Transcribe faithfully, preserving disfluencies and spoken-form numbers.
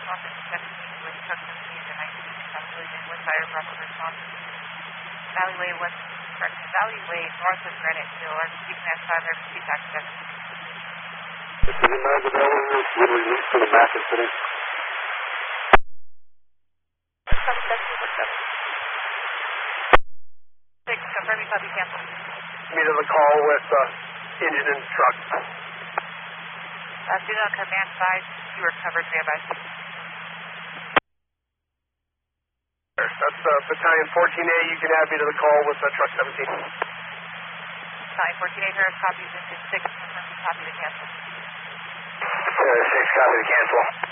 response to seventeen with truck seventeen and nineteen on collision with fire proper response. Alleyway west, correction, alleyway north of Granite Hill, R C Command five, R C tax seventeen. This is American Railroad, would release to the back of city. seven seventeen, what's up? six, confirm you copy cancel. Me to the call with uh, engine and truck. Uh, do not command five, you are covered, standby. That's uh, Battalion fourteen A, you can add me to the call with uh, truck seventeen. Battalion fourteen A, here, copies into six, confirm you copy the cancel. Uh, six, copy the cancel.